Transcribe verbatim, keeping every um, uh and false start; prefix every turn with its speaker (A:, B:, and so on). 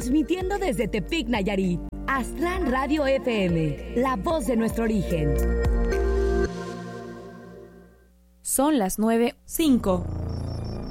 A: Transmitiendo desde Tepic, Nayarit. Aztlán Radio F M, la voz de nuestro origen.
B: Son las nueve cinco.